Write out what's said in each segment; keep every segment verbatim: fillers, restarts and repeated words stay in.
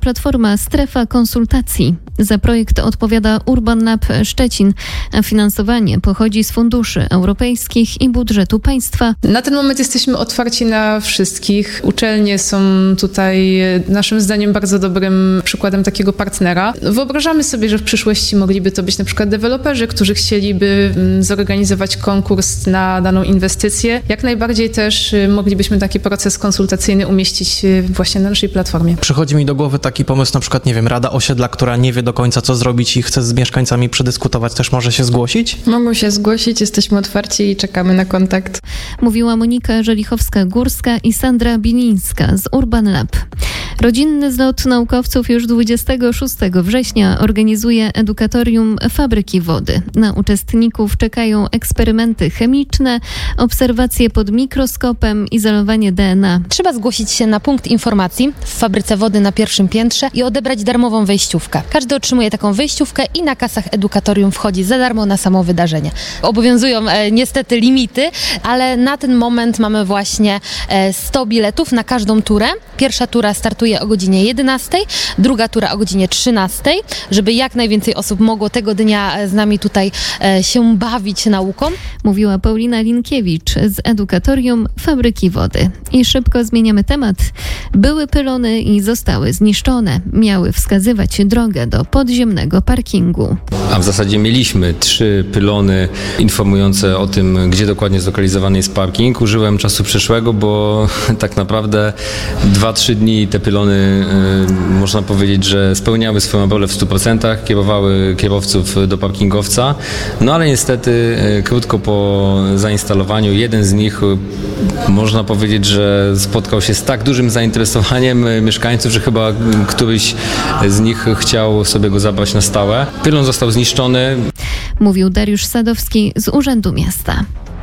platforma Strefa Konsultacji. Za projekt odpowiada Urban Lab Szczecin, a finansowanie pochodzi z funduszy europejskich i budżetu państwa. Na ten moment jesteśmy otwarci na wszystkich. Uczelnie są tutaj naszym zdaniem bardzo dobrym przykładem takiego partnera. Wyobrażamy sobie, że w przyszłości mogliby to być na przykład deweloperzy, którzy chcieliby zorganizować konkurs na daną inwestycję. Jak najbardziej też moglibyśmy taki proces konsultacyjny umieścić właśnie na naszej platformie. Przychodzi mi do głowy taki pomysł, na przykład, nie wiem, Rada Osiedla, która nie wie do końca, co zrobić i chce z mieszkańcami przedyskutować, też może się zgłosić? Mogą się zgłosić, jesteśmy otwarci i czekamy na kontakt. Mówiła Monika Żelichowska-Górska i Sandra Bilińska z Urban Lab. Rodzinny zlot naukowców już dwudziestego szóstego września organizuje edukatorium Fabryki Wody. Na uczestników czekają eksperymenty chemiczne, obserwacje pod mikroskopem, izolowanie D N A. Trzeba zgłosić się na punkt informacji w Fabryce Wody na pierwszym piętrze i odebrać darmową wejściówkę. Każdy otrzymuje taką wejściówkę i na kasach edukatorium wchodzi za darmo na samo wydarzenie. Obowiązują e, niestety limity, ale na ten moment mamy właśnie e, sto biletów na każdą turę. Pierwsza tura startuje o godzinie jedenastej, druga tura o godzinie trzynastej, żeby jak najwięcej osób mogło tego dnia z nami tutaj e, się bawić nauką. Mówiła Paulina Linkiewicz z edukatorium Fabryki Wody. I szybko zmieniamy temat. Były pylony i zostały zniszczone. Miały wskazywać drogę do podziemnego parkingu. A w zasadzie mieliśmy trzy pylony informujące o tym, gdzie dokładnie zlokalizowany jest parking. Użyłem czasu przeszłego, bo tak naprawdę dwa trzy dni te pylony, y, można powiedzieć, że spełniały swoją rolę w stu procentach, kierowały kierowców do parkingowca. No ale niestety y, krótko po zainstalowaniu jeden z nich, y, można powiedzieć, że spotkał się z tak dużym zainteresowaniem y, mieszkańców, że chyba y, któryś z nich chciał sobie go zabrać na stałe. Pylon został zniszczony. Mówił Dariusz Sadowski z Urzędu Miasta.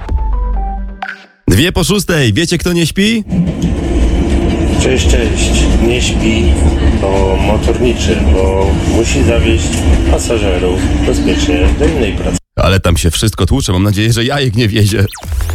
Dwie po szóstej. Wiecie, kto nie śpi? Cześć, cześć. Nie śpi, bo motorniczy, bo musi zawieźć pasażerów bezpiecznie do innej pracy. Ale tam się wszystko tłucze. Mam nadzieję, że jajek nie wiezie.